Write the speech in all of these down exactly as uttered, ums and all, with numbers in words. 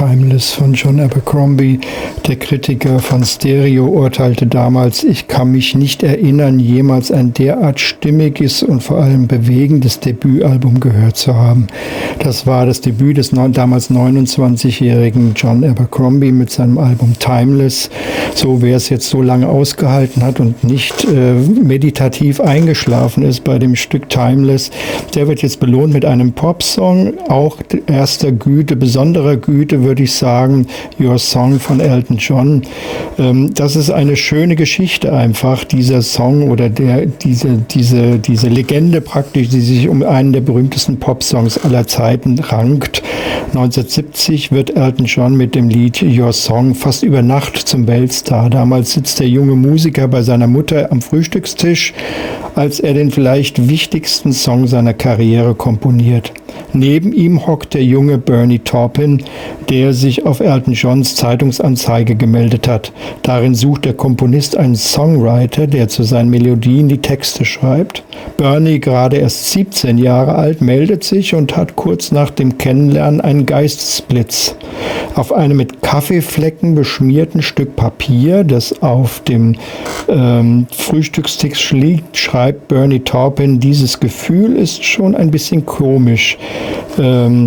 Timeless von John Abercrombie. Der Kritiker von Stereo urteilte damals: Ich kann mich nicht erinnern, jemals ein derart stimmiges und vor allem bewegendes Debütalbum gehört zu haben. Das war das Debüt des damals neunundzwanzigjährigen John Abercrombie mit seinem Album Timeless. So, wer es jetzt so lange ausgehalten hat und nicht äh, meditativ eingeschlafen ist bei dem Stück Timeless, der wird jetzt belohnt mit einem Popsong, auch erster Güte, besonderer Güte, würde ich sagen, Your Song von Elton John. Ähm, das ist eine schöne Geschichte einfach, dieser Song oder der, diese, diese, diese Legende praktisch, die sich um einen der berühmtesten Popsongs aller Zeiten rankt. neunzehnhundertsiebzig wird Elton John mit dem Lied Your Song fast über Nacht zum Weltstar. Damals sitzt der junge Musiker bei seiner Mutter am Frühstückstisch, als er den vielleicht wichtigsten Song seiner Karriere komponiert. Neben ihm hockt der junge Bernie Taupin, der sich auf Elton Johns Zeitungsanzeige gemeldet hat. Darin sucht der Komponist einen Songwriter, der zu seinen Melodien die Texte schreibt. Bernie, gerade erst siebzehn Jahre alt, meldet sich und hat kurz nach dem Kennenlernen einen Geistesblitz. Auf einem mit Kaffeeflecken beschmierten Stück Papier, das auf dem ähm, Frühstückstisch liegt, schreibt Bernie Taupin: Dieses Gefühl ist schon ein bisschen komisch. Ähm,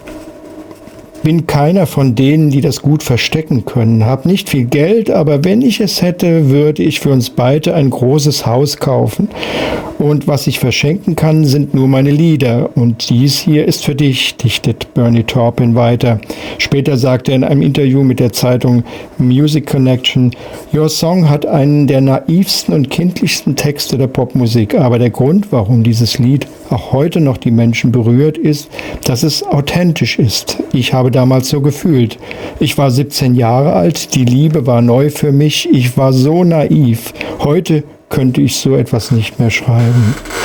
bin keiner von denen, die das gut verstecken können. Hab nicht viel Geld, aber wenn ich es hätte, würde ich für uns beide ein großes Haus kaufen. Und was ich verschenken kann, sind nur meine Lieder. Und dies hier ist für dich, dichtet Bernie Taupin weiter. Später sagte er in einem Interview mit der Zeitung Music Connection: Your Song hat einen der naivsten und kindlichsten Texte der Popmusik. Aber der Grund, warum dieses Lied auch heute noch die Menschen berührt, ist, dass es authentisch ist. Ich habe damals so gefühlt. Ich war siebzehn Jahre alt, die Liebe war neu für mich, ich war so naiv. Heute könnte ich so etwas nicht mehr schreiben.